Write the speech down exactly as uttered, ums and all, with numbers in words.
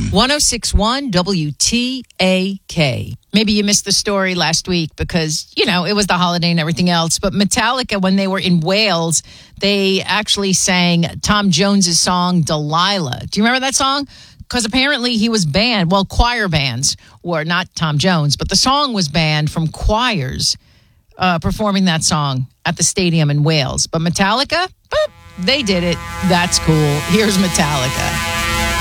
one oh six point one W T A K. Maybe you missed the story last week because, you know, it was the holiday and everything else. But Metallica, when they were in Wales, they actually sang Tom Jones's song, Delilah. Do you remember that song? Because apparently he was banned. Well, choir bands were not Tom Jones, but the song was banned from choirs uh, performing that song at the stadium in Wales. But Metallica, boop, they did it. That's cool. Here's Metallica.